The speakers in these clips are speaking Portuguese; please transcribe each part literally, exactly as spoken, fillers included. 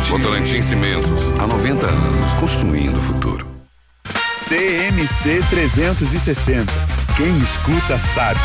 Votorantim Cimentos, há noventa anos, construindo o futuro. T M C trezentos e sessenta. Quem escuta sabe.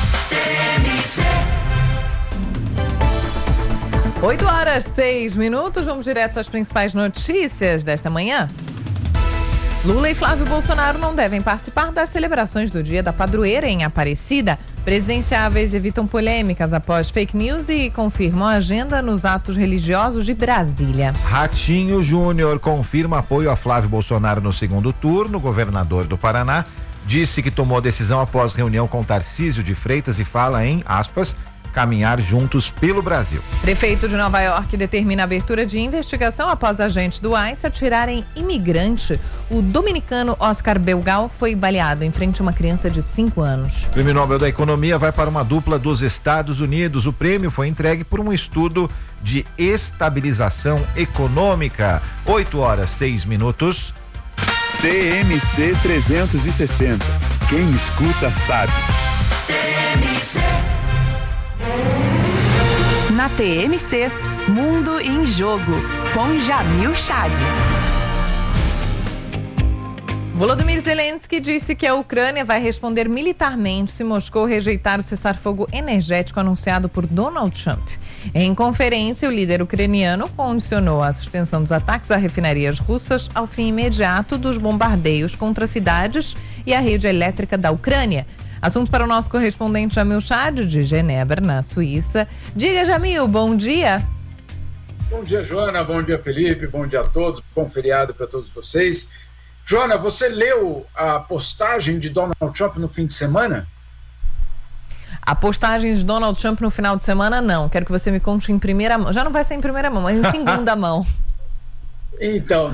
oito horas, seis minutos. Vamos direto às principais notícias desta manhã. Lula e Flávio Bolsonaro não devem participar das celebrações do Dia da Padroeira em Aparecida. Presidenciáveis evitam polêmicas após fake news e confirmam a agenda nos atos religiosos de Brasília. Ratinho Júnior confirma apoio a Flávio Bolsonaro no segundo turno. O governador do Paraná disse que tomou a decisão após reunião com Tarcísio de Freitas e fala em, aspas, caminhar juntos pelo Brasil. Prefeito de Nova York determina a abertura de investigação após agentes do ICE atirarem imigrante. O dominicano Oscar Belgal foi baleado em frente a uma criança de cinco anos. O Prêmio Nobel da Economia vai para uma dupla dos Estados Unidos. O prêmio foi entregue por um estudo de estabilização econômica. oito horas, seis minutos. T M C trezentos e sessenta. Quem escuta sabe. Na T M C, Mundo em Jogo, com Jamil Chad. Volodymyr Zelensky disse que a Ucrânia vai responder militarmente se Moscou rejeitar o cessar-fogo energético anunciado por Donald Trump. Em conferência, o líder ucraniano condicionou a suspensão dos ataques a refinarias russas ao fim imediato dos bombardeios contra cidades e a rede elétrica da Ucrânia. Assunto para o nosso correspondente Jamil Chad, de Genebra, na Suíça. Diga, Jamil, bom dia. Bom dia, Joana. Bom dia, Felipe. Bom dia a todos. Bom feriado para todos vocês. Joana, você leu a postagem de Donald Trump no fim de semana? A postagem de Donald Trump no final de semana, não. Quero que você me conte em primeira mão. Já não vai ser em primeira mão, mas em segunda mão. Então,